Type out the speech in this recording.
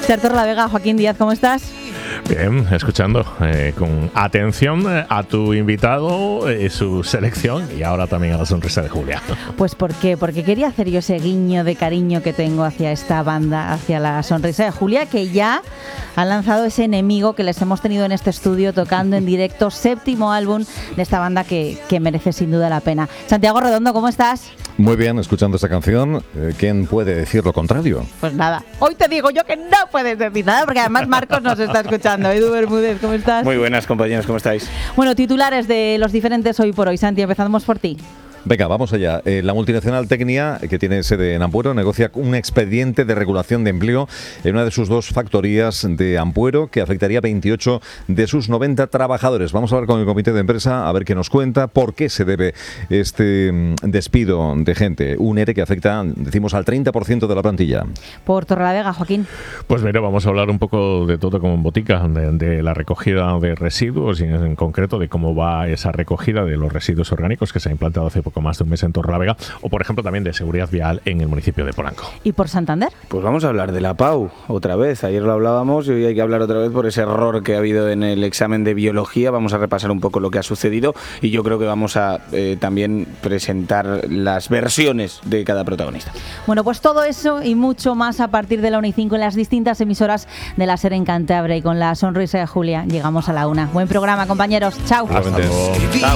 Ser Torrelavega, Joaquín Díaz, ¿cómo estás? Bien, escuchando con atención a tu invitado, su selección y ahora también a la sonrisa de Julia. Pues ¿por qué? Porque quería hacer yo ese guiño de cariño que tengo hacia esta banda, hacia la sonrisa de Julia, que ya ha lanzado ese enemigo que les hemos tenido en este estudio tocando en directo, 7º álbum de esta banda que merece sin duda la pena. Santiago Redondo, ¿cómo estás? Muy bien, escuchando esta canción, ¿quién puede decir lo contrario? Pues nada, hoy te digo yo que no puedes decir nada, porque además Marcos nos está escuchando. Edu Bermúdez, ¿cómo estás? Muy buenas, compañeros, ¿cómo estáis? Bueno, titulares de los diferentes hoy por hoy. Santi, empezamos por ti. Venga, vamos allá. La multinacional Tecnia, que tiene sede en Ampuero, negocia un expediente de regulación de empleo en una de sus 2 factorías de Ampuero, que afectaría a 28 de sus 90 trabajadores. Vamos a hablar con el comité de empresa, a ver qué nos cuenta, por qué se debe este despido de gente. Un ERE que afecta, decimos, al 30% de la plantilla. Por Torrelavega, Joaquín. Pues mira, vamos a hablar un poco de todo como en botica, de la recogida de residuos y en concreto de cómo va esa recogida de los residuos orgánicos que se ha implantado hace poco más de un mes en Torrelavega, o por ejemplo también de seguridad vial en el municipio de Polanco. ¿Y por Santander? Pues vamos a hablar de la PAU otra vez. Ayer lo hablábamos y hoy hay que hablar otra vez por ese error que ha habido en el examen de biología. Vamos a repasar un poco lo que ha sucedido y yo creo que vamos a también presentar las versiones de cada protagonista. Bueno, pues todo eso y mucho más a partir de la 1:05 en las distintas emisoras de la SER en Cantabria, y con la sonrisa de Julia llegamos a la 1. Buen programa, compañeros. Chao. Hasta luego. Chao.